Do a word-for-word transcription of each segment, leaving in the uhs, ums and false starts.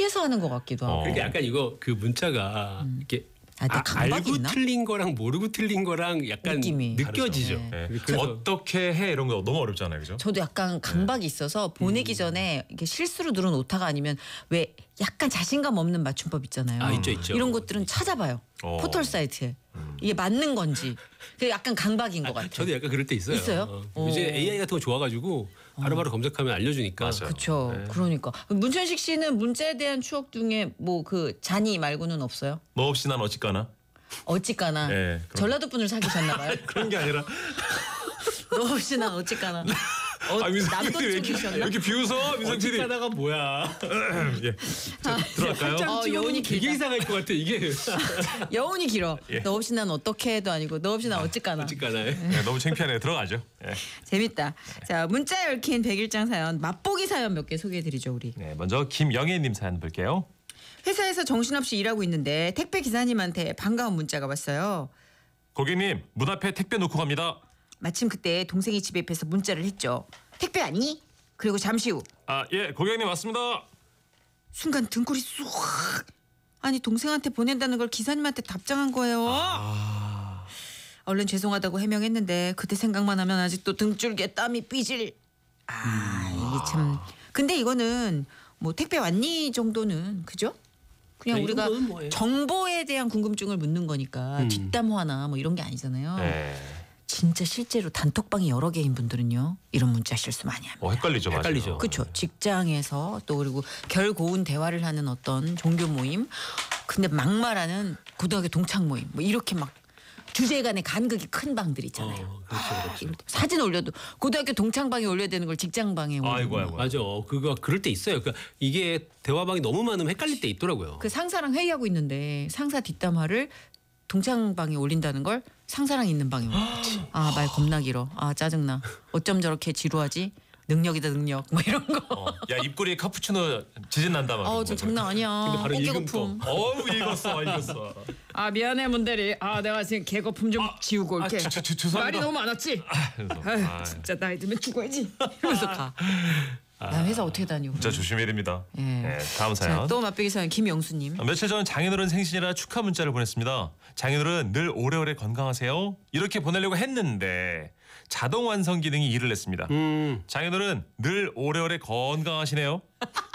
취해서 하는 것 같기도 하고. 어. 그러니까 약간 이거 그 문자가 음. 이렇게 아, 나 아, 강박이 알고 있나? 틀린 거랑 모르고 틀린 거랑 약간 느낌이 느껴지죠. 다르죠. 네. 그래서 어떻게 해 이런 거 너무 어렵잖아요, 그죠? 저도 약간 강박이 있어서 보내기 전에 이게 실수로 누른 오타가 아니면 왜 약간 자신감 없는 맞춤법 있잖아요. 아, 있죠, 있죠. 이런 것들은 찾아봐요. 어. 포털 사이트에 이게 맞는 건지. 그게 약간 강박인 것 같아요. 저도 약간 그럴 때 있어요. 있어요? 어. 이제 어. 에이아이 같은 거 좋아가지고 바로바로 검색하면 알려주니까. 맞아요. 그렇죠. 네. 그러니까 문천식 씨는 문자에 대한 추억 중에 뭐 그 잔이 말고는 없어요? 너 없이 난 어찌까나 어찌까나 네, 그럼- 전라도 분을 사귀셨나 봐요. 그런 게 아니라 너 없이 난 어찌까나. 어, 아, 민성 남도 씨 왜 이렇게, 왜 쪽이셨나? 이렇게 비웃어? 민성 씨. 어찌가다가 뭐야? 예. 자, 들어갈까요? 짱 어, 찍어놓으면 여운이 되게 길다. 이상할 것 같아 이게. 여운이 길어. 예. 너 없이 난 어떻게 해도 아니고 너 없이 난 어찌까나. 어찌가나. 네, 너무 창피하네요. 들어가죠. 예. 재밌다. 자, 문자 얽힌 백일장 사연 맛보기 사연 몇 개 소개해드리죠 우리. 네, 먼저 김영애님 사연 볼게요. 회사에서 정신없이 일하고 있는데 택배 기사님한테 반가운 문자가 왔어요. 고객님 문 앞에 택배 놓고 갑니다. 마침 그때 동생이 집에 입혀서 문자를 했죠. 택배 왔니? 그리고 잠시 후 아, 예, 고객님 왔습니다. 순간 등골이 쑥. 아니 동생한테 보낸다는 걸 기사님한테 답장한 거예요. 아, 얼른 죄송하다고 해명했는데 그때 생각만 하면 아직도 등줄기에 땀이 삐질. 아 이게 참. 근데 이거는 뭐 택배 왔니 정도는 그죠? 그냥 네, 이 우리가 정도는 뭐예요. 정보에 대한 궁금증을 묻는 거니까 음. 뒷담화나 뭐 이런 게 아니잖아요. 네. 진짜 실제로 단톡방이 여러 개인 분들은요 이런 문자 실수 많이 합니다. 어, 헷갈리죠, 맞아요. 헷갈리죠. 그렇죠. 직장에서 또 그리고 결고운 대화를 하는 어떤 종교 모임, 근데 막말하는 고등학교 동창 모임, 뭐 이렇게 막 주제 간의 간극이 큰 방들 있잖아요. 어, 그렇죠, 그렇죠. 이럴 때 사진 올려도 고등학교 동창방에 올려야 되는 걸 직장방에 올리고 아이고, 아이고. 맞아. 그거 그럴 때 있어요. 그러니까 이게 대화방이 너무 많으면 헷갈릴 때 있더라고요. 그 상사랑 회의하고 있는데 상사 뒷담화를 동창방에 올린다는 걸 상사랑 있는 방에 올렸지. 아, 말 겁나 길어. 아, 짜증나. 어쩜 저렇게 지루하지? 능력이다 능력. 뭐 이런 거. 어, 야 입꼬리에 카푸치노 지진 난다 막. 어, 저 장난 아니야. 근데 바로 읽음 어깨거품. 어우 읽었어, 읽었어. 아, 미안해 문대리. 아, 내가 지금 개거품 좀 지우고 올게. 아, 저, 저, 저, 죄송합니다. 말이 너무 많았지? 그래서, 아유, 아, 진짜 나이 들면 죽어야지. 이러면서 가. 나 회사 어떻게 다니고. 진짜 조심해야 됩니다. 예. 네, 다음 자, 사연. 또 맛보기 사연 김영수님. 어, 며칠 전 장인어른 생신이라 축하 문자를 보냈습니다. 장인어른 늘 오래오래 건강하세요. 이렇게 보내려고 했는데 자동 완성 기능이 일을 했습니다. 음. 장인어른 늘 오래오래 건강하시네요.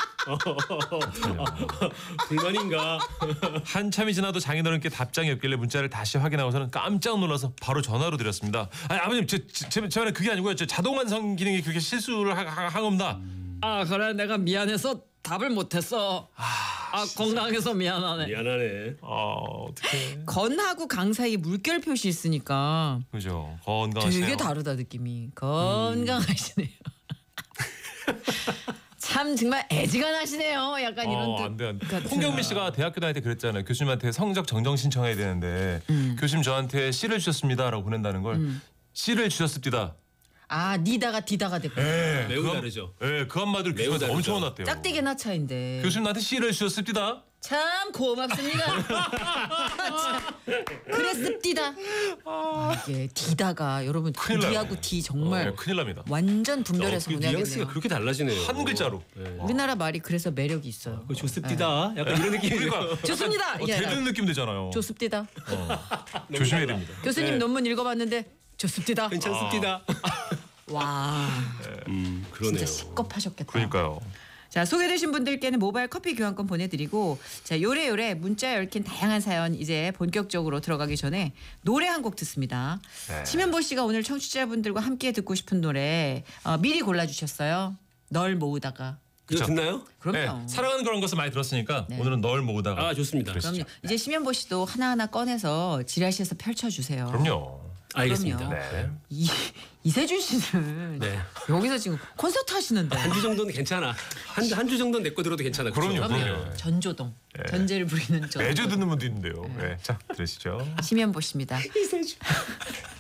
불만인가? 한참이 지나도 장인어른께 답장이 없길래 문자를 다시 확인하고서는 깜짝 놀라서 바로 전화로 드렸습니다. 아니 아버님 저, 저, 저, 저는 그게 아니고요. 저 자동 완성 기능이 그렇게 실수를 하, 하, 한 겁니다. 아, 그래 내가 미안해서 답을 못했어. 아, 건강해서 미안하네. 미안하네. 아 어떡해. 건하고 강 사이에 물결 표시 있으니까 그죠. 건강하세요. 되게 다르다 느낌이. 건강하시네요. 참 정말 애지간하시네요. 약간 이런 어, 뜻. 안 돼, 안 돼. 같은. 홍경민 씨가 대학교 다닐 때 그랬잖아요. 교수님한테 성적 정정 신청해야 되는데 교수님 저한테 C를 주셨습니다라고 보낸다는 걸 C를 주셨습니다. 아, 니다가 디다가 됐고. 네, 매우 그 한- 다르죠. 네, 그 한마디를 매우 교수님한테 다르죠. 엄청 혼났대요. 짝대기나 차인데. 교수님 나한테 C를 주셨습니다. 참 고맙습니다. 참, 그랬습디다. 아, 이게 디다가 여러분 큰일 나요. 디하고 디 정말 어, 큰일 납니다. 완전 분별해서 그 뉘앙스가 보내야겠네요. 그렇게 달라지네요. 한 글자로. 네. 우리나라 말이 그래서 매력이 있어요. 그 좋습니다. 약간 이런 느낌이에요. 그러니까 좋습니다. 어, 이게 아니라 대드는 느낌 되잖아요. 좋습디다. 조심해야 됩니다. 교수님 네. 논문 읽어봤는데 좋습디다. 괜찮습니다. 와, 음, 그러네요. 진짜 시겁하셨겠다. 그러니까요. 자, 소개되신 분들께는 모바일 커피 교환권 보내드리고, 자, 요래요래 문자에 얽힌 다양한 사연 이제 본격적으로 들어가기 전에 노래 한 곡 듣습니다. 네. 심현보 씨가 오늘 청취자분들과 함께 듣고 싶은 노래 어, 미리 골라주셨어요. 널 모으다가. 이거 그쵸. 듣나요? 그럼요. 네, 사랑하는 그런 것을 많이 들었으니까 네. 오늘은 널 모으다가. 아, 좋습니다. 그러시죠. 그럼요. 이제 심현보 씨도 하나하나 꺼내서 지라시에서 펼쳐주세요. 그럼요. 알겠습니다. 그럼요. 네. 이, 이세준 씨는 네. 여기서 지금 콘서트 하시는데. 한 주 정도는 괜찮아. 한 한 주 정도는 내 거 들어도 괜찮아. 그쵸? 그럼요, 그럼요. 그럼요. 전조동. 네. 전제를 부리는 전. 매주 듣는 분도 있는데요. 네. 자, 들으시죠. 심현보 씨입니다. 이세주.